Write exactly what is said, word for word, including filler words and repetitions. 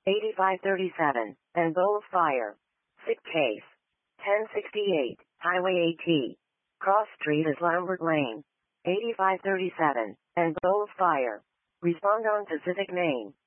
eighty-five thirty-seven, and Bowles Fire. Sick case. ten sixty-eight, Highway AT. Cross Street is Lambert Lane. eighty-five thirty-seven, and Bowles Fire. Respond on Pacific Main.